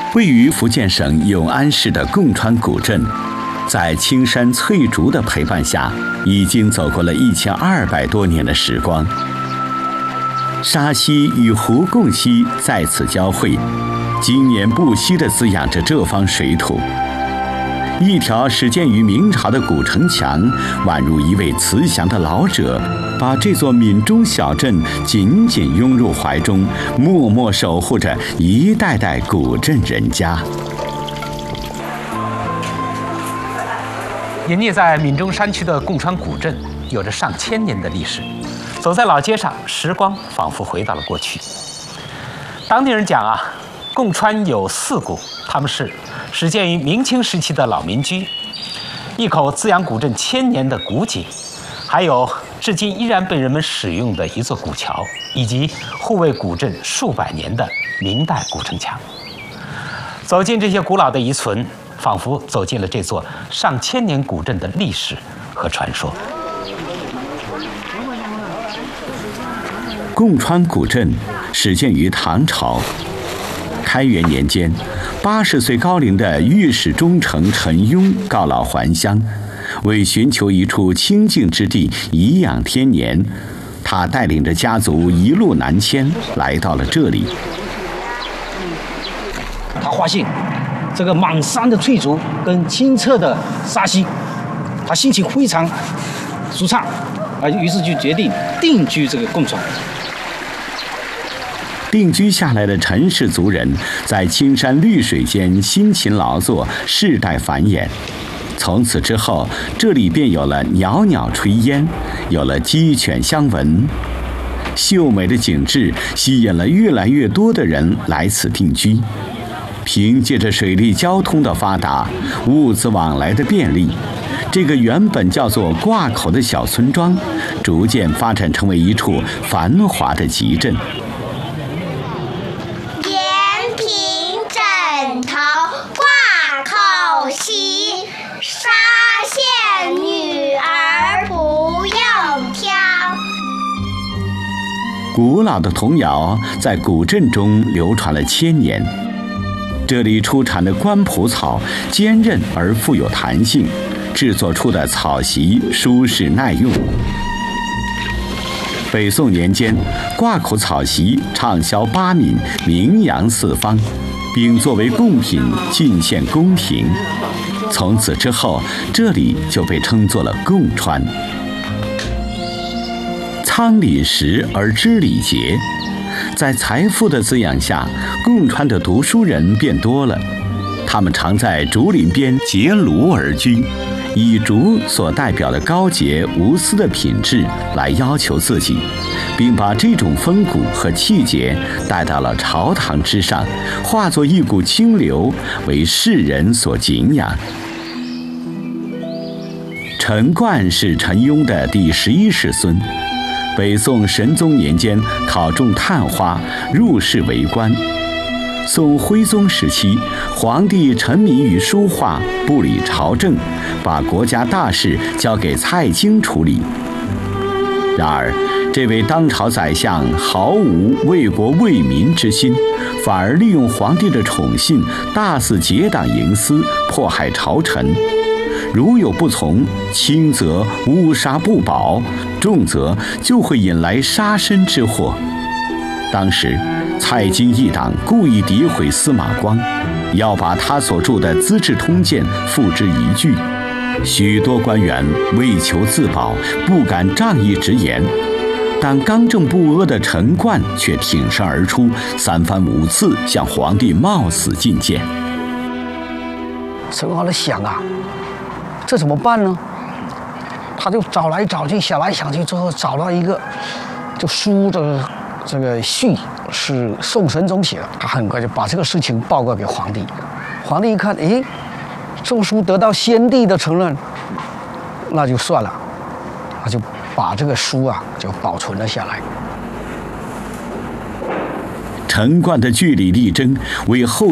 位于福建省永安市的贡川古镇，在青山翠竹的陪伴下，已经走过了1200多年的时光。沙溪与湖贡溪在此交汇，经年不息地滋养着这方水土。一条始建于明朝的古城墙，宛如一位慈祥的老者，把这座闽中小镇紧紧拥入怀中，默默守护着一代代古镇人家。 隐匿在闽中山区的贡川古镇，有着上千年的历史。走在老街上，时光仿佛回到了过去。当地人讲啊，贡川有4股，他们是始建于明清时期的老民居，一口滋养古镇1000年的古井，还有至今依然被人们使用的一座古桥，以及护卫古镇数百年的明代古城墙。走进这些古老的遗存，仿佛走进了这座上千年古镇的历史和传说。 贡川古镇始建于唐朝，开元年间，80岁高龄的御史中丞陈雍告老还乡，为寻求一处清静之地颐养天年，他带领着家族一路南迁，来到了这里。 他发现这个满山的翠竹跟清澈的沙溪，他心情非常舒畅，于是就决定定居这个贡川。 定居下来的陈氏族人，在青山绿水间辛勤劳作，世代繁衍。从此之后，这里便有了袅袅炊烟，有了鸡犬相闻。秀美的景致吸引了越来越多的人来此定居。凭借着水利交通的发达，物资往来的便利，这个原本叫做挂口的小村庄，逐渐发展成为一处繁华的集镇。 延平枕头挂口席，沙县女儿不用挑。 古老的童谣在古镇中流传了1000年。这里出产的官蒲草坚韧而富有弹性，制作出的草席舒适耐用。北宋年间，挂口草席畅销8闽，名扬四方，并作为贡品进献宫廷。从此之后，这里就被称作了贡川。仓廪实而知礼节，在财富的滋养下，贡川的读书人变多了。他们常在竹林边结庐而居，以竹所代表的高洁无私的品质来要求自己，并把这种风骨和气节带到了朝堂之上，化作一股清流，为世人所敬仰。陈冠是陈雍的第11世孙，北宋神宗年间考中探花，入仕为官。宋徽宗时期，皇帝沉迷于书画，不理朝政，把国家大事交给蔡京处理。然而，这位当朝宰相毫无为国为民之心，反而利用皇帝的宠信，大肆结党营私，迫害朝臣。如有不从，轻则乌纱不保，重则就会引来杀身之祸。当时，蔡京一党故意诋毁司马光，要把他所著的《资治通鉴》付之一炬。许多官员为求自保，不敢仗义直言，但刚正不阿的陈冠却挺身而出，3番5次向皇帝冒死进谏。 陈冠在想啊，这怎么办呢？他就找来找去，想来想去，最后找到一个，就书的这个序是宋神宗写的，他很快就把这个事情报告给皇帝。皇帝一看，诶，这书得到先帝的承认，那就算了，他就把这个书啊就保存了下来。 陈冠的据理力争，为后